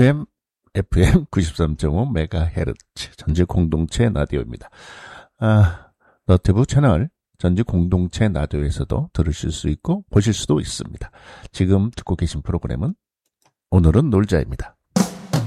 FM 93.5MHz 전직 공동체 라디오입니다. 너튜브 채널 전직 공동체 라디오에서도 들으실 수 있고 보실 수도 있습니다. 지금 듣고 계신 프로그램은 오늘은 놀자입니다.